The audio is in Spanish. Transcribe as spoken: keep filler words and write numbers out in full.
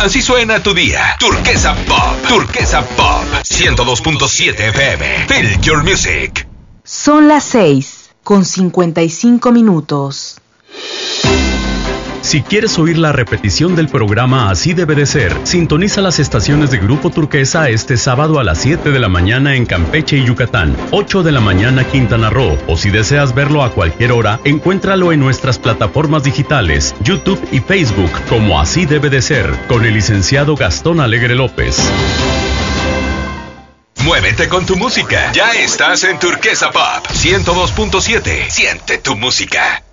Así suena tu día. Turquesa Pop. Turquesa Pop. ciento dos punto siete F M. Feel your music. Son las seis con cincuenta y cinco minutos. Si quieres oír la repetición del programa Así Debe de Ser, sintoniza las estaciones de Grupo Turquesa este sábado a las siete de la mañana en Campeche y Yucatán, ocho de la mañana Quintana Roo, o si deseas verlo a cualquier hora, encuéntralo en nuestras plataformas digitales, YouTube y Facebook, como Así Debe de Ser, con el licenciado Gastón Alegre López. Muévete con tu música. Ya estás en Turquesa Pop ciento dos punto siete. Siente tu música.